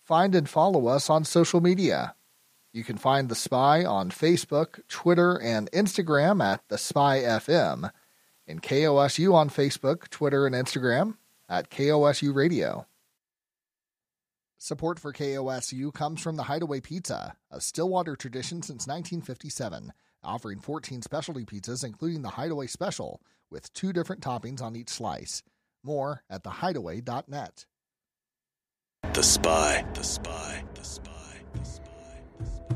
find and follow us on social media. You can find The Spy on Facebook, Twitter, and Instagram at The Spy FM, and KOSU on Facebook, Twitter, and Instagram at KOSU Radio. Support for KOSU comes from the Hideaway Pizza, a Stillwater tradition since 1957, offering 14 specialty pizzas, including the Hideaway Special, with 2 different toppings on each slice. More at thehideaway.net. The Spy. The Spy. The Spy.